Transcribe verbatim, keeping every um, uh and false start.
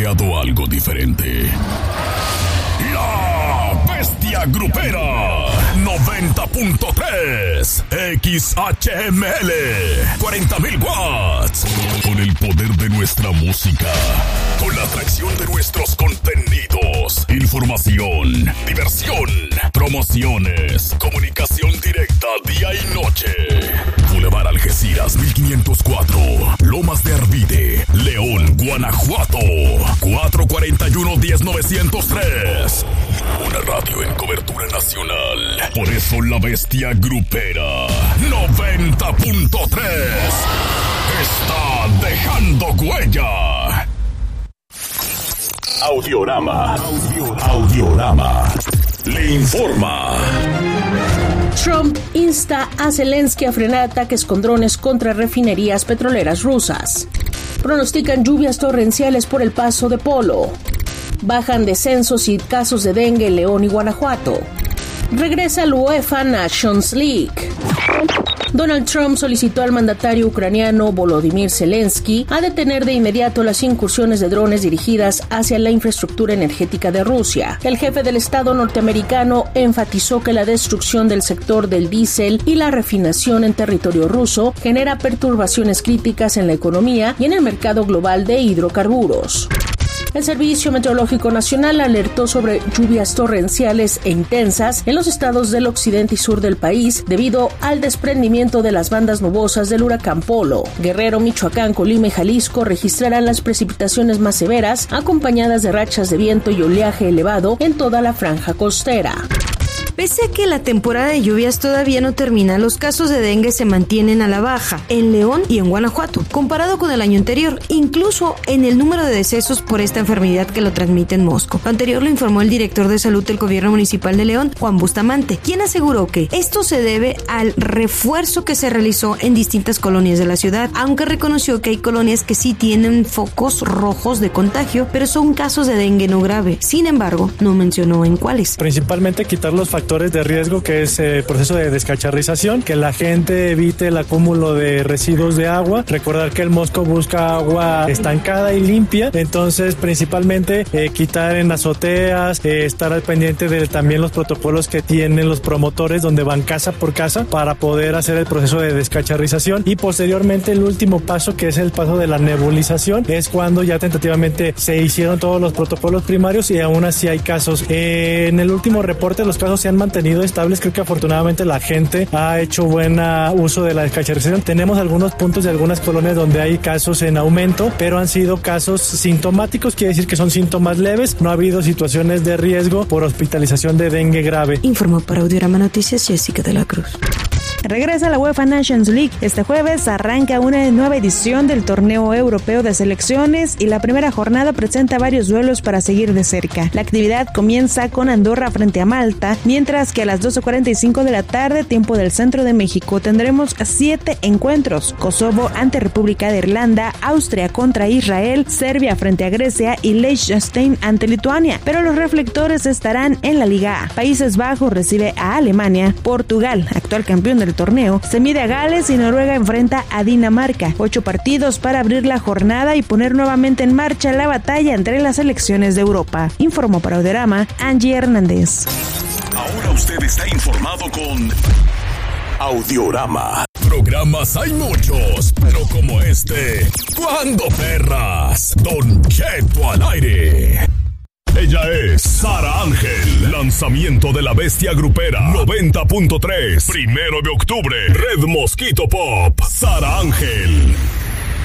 planeado algo diferente. La Bestia Grupera noventa punto tres X H M L cuarenta mil watts. Con el poder de nuestra música, con la atracción de nuestros contenidos, información, diversión, promociones, comunicación directa día y noche. Boulevard Algeciras mil quinientos cuatro, Lomas de Arvide, León, Guanajuato, cuatro cuatro uno, uno cero nueve cero tres. Una radio en cobertura nacional. Por eso la Bestia Grupera noventa punto tres está dejando huella. Audiorama. Audiorama. Le informa. Trump insta a Zelensky a frenar ataques con drones contra refinerías petroleras rusas. Pronostican lluvias torrenciales por el paso de Polo. Bajan descensos y casos de dengue en León y Guanajuato. Regresa la UEFA Nations League. Donald Trump solicitó al mandatario ucraniano Volodymyr Zelensky a detener de inmediato las incursiones de drones dirigidas hacia la infraestructura energética de Rusia. El jefe del Estado norteamericano enfatizó que la destrucción del sector del diésel y la refinación en territorio ruso genera perturbaciones críticas en la economía y en el mercado global de hidrocarburos. El Servicio Meteorológico Nacional alertó sobre lluvias torrenciales e intensas en los estados del occidente y sur del país debido al desprendimiento de las bandas nubosas del huracán Polo. Guerrero, Michoacán, Colima y Jalisco registrarán las precipitaciones más severas, acompañadas de rachas de viento y oleaje elevado en toda la franja costera. Pese a que la temporada de lluvias todavía no termina, los casos de dengue se mantienen a la baja en León y en Guanajuato, comparado con el año anterior, incluso en el número de decesos por esta enfermedad que lo transmite en Mosco. Lo anterior lo informó el director de salud del gobierno municipal de León, Juan Bustamante, quien aseguró que esto se debe al refuerzo que se realizó en distintas colonias de la ciudad, aunque reconoció que hay colonias que sí tienen focos rojos de contagio, pero son casos de dengue no grave. Sin embargo, no mencionó en cuáles. Principalmente quitar los factores de riesgo, que es el proceso de descacharrización, que la gente evite el acúmulo de residuos de agua. Recordar que el Mosco busca agua estancada y limpia, entonces principalmente eh, quitar en azoteas, eh, estar al pendiente de también los protocolos que tienen los promotores, donde van casa por casa para poder hacer el proceso de descacharrización. Y posteriormente el último paso, que es el paso de la nebulización, es cuando ya tentativamente se hicieron todos los protocolos primarios y aún así hay casos. Eh, en el último reporte los casos se han mantenido estables. Creo que afortunadamente la gente ha hecho buen uso de la descacharrización. Tenemos algunos puntos de algunas colonias donde hay casos en aumento, pero han sido casos sintomáticos, quiere decir que son síntomas leves. No ha habido situaciones de riesgo por hospitalización de dengue grave. Informó para Audiorama Noticias Jessica de la Cruz. Regresa la UEFA Nations League. Este jueves arranca una nueva edición del torneo europeo de selecciones y la primera jornada presenta varios duelos para seguir de cerca. La actividad comienza con Andorra frente a Malta, mientras que a las doce cuarenta y cinco de la tarde, tiempo del centro de México, tendremos siete encuentros: Kosovo ante República de Irlanda, Austria contra Israel, Serbia frente a Grecia y Liechtenstein ante Lituania. Pero los reflectores estarán en la Liga A. Países Bajos recibe a Alemania, Portugal, actual campeón del torneo, se mide a Gales y Noruega enfrenta a Dinamarca. Ocho partidos para abrir la jornada y poner nuevamente en marcha la batalla entre las selecciones de Europa. Informó para Audiorama Angie Hernández. Ahora usted está informado con Audiorama. Programas hay muchos, pero como este, ¿cuándo perras? Don Cheto al aire. Ella es Sara Ángel. Lanzamiento de la Bestia Grupera noventa punto tres. Primero de octubre. Red Mosquito Pop. Sara Ángel.